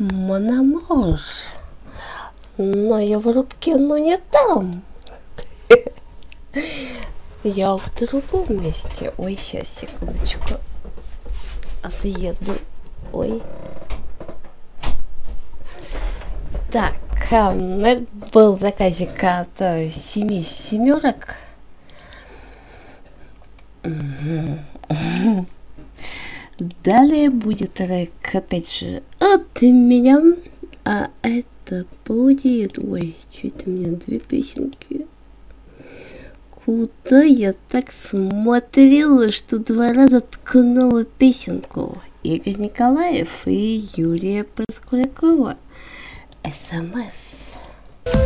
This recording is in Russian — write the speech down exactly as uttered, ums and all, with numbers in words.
Мономор, но я в рубке, но не там. Я в другом месте. Ой, сейчас, секундочку. Отъеду. Ой. Так, это был заказик от семи семерок. Далее будет трек, опять же, от меня. А это будет... Ой, что это у меня две песенки. Куда я так смотрела, что два раза ткнула песенку? Игорь Николаев и Юлия Проскурякова. СМС.